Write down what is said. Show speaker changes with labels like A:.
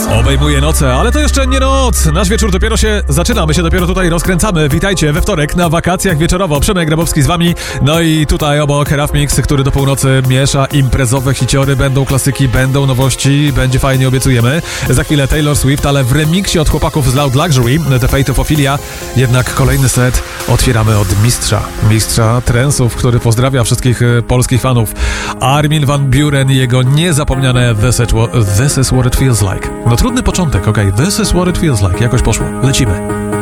A: Obejmuje noce, ale to jeszcze nie noc. Nasz wieczór dopiero się zaczyna, my się dopiero tutaj rozkręcamy. Witajcie we wtorek na wakacjach wieczorowo. Przemek Grabowski z wami. No i tutaj obok Raf Mix, który do północy miesza imprezowe hiciory. Będą klasyki, będą nowości, będzie fajnie, obiecujemy. Za chwilę Taylor Swift, ale w remiksie od chłopaków z Loud Luxury, The Fate of Ophelia. Jednak kolejny set otwieramy od mistrza trensów, który pozdrawia wszystkich polskich fanów. Armin van Buuren i jego niezapomniane This is what it feels like. No trudny początek, okej. This is what it feels like. Jakoś poszło. Lecimy.